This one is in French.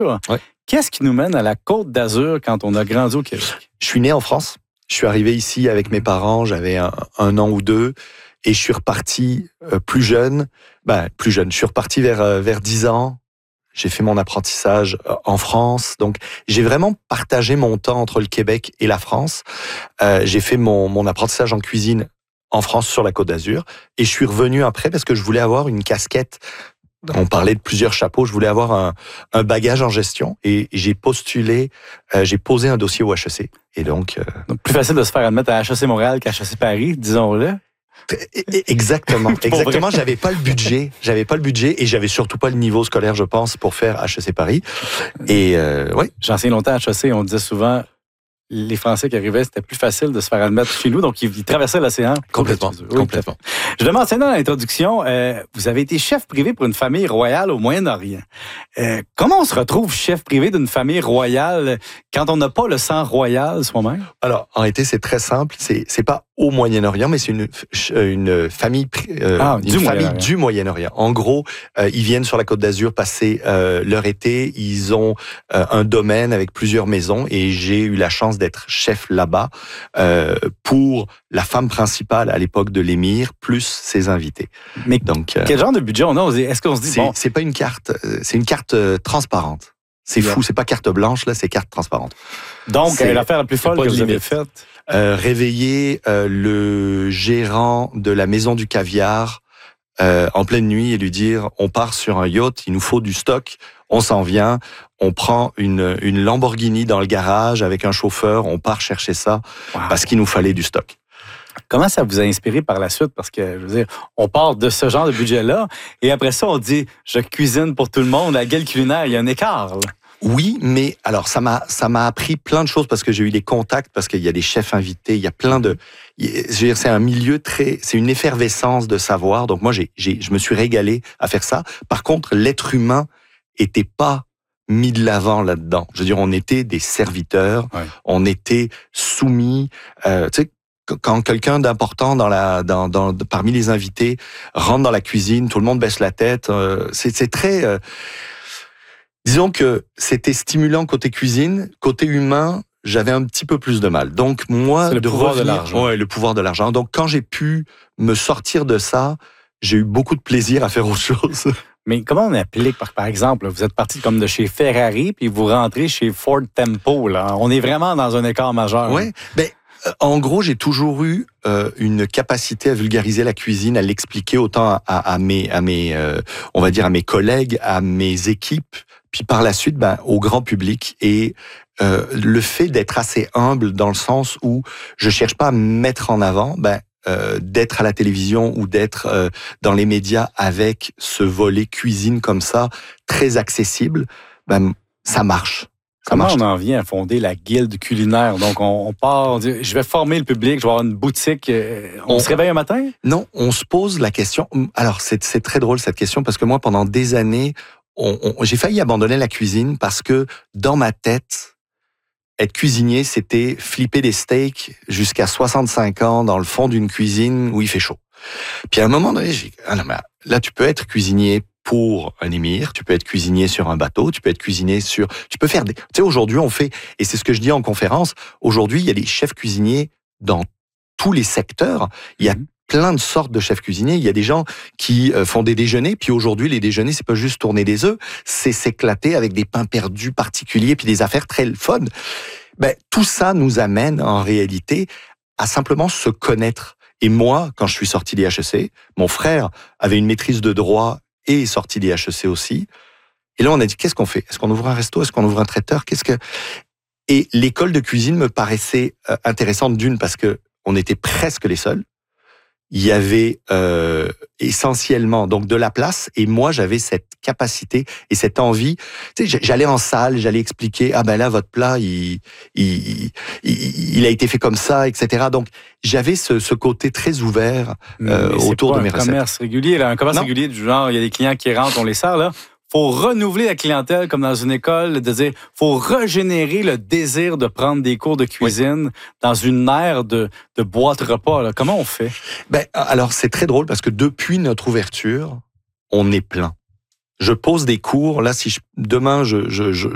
Ouais. Qu'est-ce qui nous mène à la Côte d'Azur quand on a grandi au Québec? Je suis né en France. Je suis arrivé ici avec mes parents, j'avais un an ou deux, et je suis reparti plus jeune. Plus jeune, je suis reparti vers 10 ans. J'ai fait mon apprentissage en France. Donc, j'ai vraiment partagé mon temps entre le Québec et la France. J'ai fait mon apprentissage en cuisine en France sur la Côte d'Azur. Et je suis revenu après parce que je voulais avoir une casquette. On parlait de plusieurs chapeaux. Je voulais avoir un bagage en gestion. Et j'ai postulé, j'ai posé un dossier au HEC. Et donc plus facile de se faire admettre à HEC Montréal qu'à HEC Paris, disons-le. Exactement. J'avais pas le budget et j'avais surtout pas le niveau scolaire, je pense, pour faire HEC Paris. Et ouais. J'ai enseigné longtemps à HEC, on disait souvent les Français qui arrivaient, c'était plus facile de se faire admettre chez nous, donc ils traversaient l'océan. Complètement. Je le mentionnais dans l'introduction, vous avez été chef privé pour une famille royale au Moyen-Orient. Comment on se retrouve chef privé d'une famille royale quand on n'a pas le sang royal soi-même? Alors, en réalité, c'est très simple. C'est pas au Moyen-Orient, mais c'est une famille, du Moyen-Orient. En gros, ils viennent sur la Côte d'Azur passer leur été. Ils ont un domaine avec plusieurs maisons et j'ai eu la chance d'être chef là-bas pour la femme principale à l'époque de l'émir, plus ses invités. Mais donc, quel genre de budget on a? Est-ce qu'on se dit... C'est pas une carte, c'est une carte transparente. C'est fou, c'est pas carte blanche, là, c'est carte transparente. Donc, l'affaire la plus folle que vous avez faite? Réveiller le gérant de la maison du caviar en pleine nuit et lui dire on part sur un yacht, il nous faut du stock, on s'en vient, on prend une Lamborghini dans le garage avec un chauffeur, on part chercher ça parce qu'il nous fallait du stock. Comment ça vous a inspiré par la suite? Parce que, je veux dire, on part de ce genre de budget-là et après ça, on dit je cuisine pour tout le monde, la gueule culinaire, il y a un écart, là. Oui, mais alors ça m'a appris plein de choses parce que j'ai eu des contacts, parce qu'il y a des chefs invités, il y a plein de... Je veux dire, c'est un milieu c'est une effervescence de savoir. Donc moi, je me suis régalé à faire ça. Par contre, l'être humain était pas mis de l'avant là-dedans. Je veux dire, on était des serviteurs, on était soumis. Tu sais, quand quelqu'un d'important parmi les invités rentre dans la cuisine, tout le monde baisse la tête. C'est très... Disons que c'était stimulant côté cuisine, côté humain, j'avais un petit peu plus de mal. Donc moi, c'est le pouvoir de l'argent. Ouais, le pouvoir de l'argent. Donc quand j'ai pu me sortir de ça, j'ai eu beaucoup de plaisir à faire autre chose. Mais comment on applique, par exemple, vous êtes parti comme de chez Ferrari, puis vous rentrez chez Ford Tempo, là. On est vraiment dans un écart majeur. Oui, en gros, j'ai toujours eu une capacité à vulgariser la cuisine, à l'expliquer autant à mes on va dire à mes collègues, à mes équipes, puis par la suite, au grand public. Et le fait d'être assez humble dans le sens où je cherche pas à me mettre en avant, d'être à la télévision ou d'être dans les médias avec ce volet cuisine comme ça, très accessible, ça marche. Comment on en vient à fonder la guilde culinaire? Donc, on part, on dit, je vais former le public, je vais avoir une boutique. On se réveille un matin? Non, on se pose la question. Alors, c'est très drôle cette question parce que moi, pendant des années, j'ai failli abandonner la cuisine parce que dans ma tête, être cuisinier, c'était flipper des steaks jusqu'à 65 ans dans le fond d'une cuisine où il fait chaud. Puis à un moment donné, j'ai dit, là, tu peux être cuisinier pour un émir, tu peux être cuisinier sur un bateau, tu peux être cuisinier tu peux faire tu sais, aujourd'hui, on fait, et c'est ce que je dis en conférence, aujourd'hui, il y a des chefs cuisiniers dans tous les secteurs. Il y a plein de sortes de chefs cuisiniers. Il y a des gens qui font des déjeuners, puis aujourd'hui, les déjeuners, c'est pas juste tourner des œufs, c'est s'éclater avec des pains perdus particuliers, puis des affaires très fun. Tout ça nous amène, en réalité, à simplement se connaître. Et moi, quand je suis sorti des HEC, mon frère avait une maîtrise de droit et est sorti des HEC aussi. Et là, on a dit, qu'est-ce qu'on fait? Est-ce qu'on ouvre un resto? Est-ce qu'on ouvre un traiteur? Et l'école de cuisine me paraissait intéressante d'une, parce que on était presque les seuls. Il y avait essentiellement donc de la place, et moi j'avais cette capacité et cette envie. Tu sais, j'allais en salle, j'allais expliquer là votre plat il a été fait comme ça, etc. Donc j'avais ce côté très ouvert autour de mes recettes. C'est pas un commerce régulier là, un commerce régulier du genre il y a des clients qui rentrent, on les sert là. Faut renouveler la clientèle comme dans une école, de dire, faut régénérer le désir de prendre des cours de cuisine dans une ère de boîte repas. Là. Comment on fait? Alors, c'est très drôle parce que depuis notre ouverture, on est plein. Je pose des cours. Là, si demain, je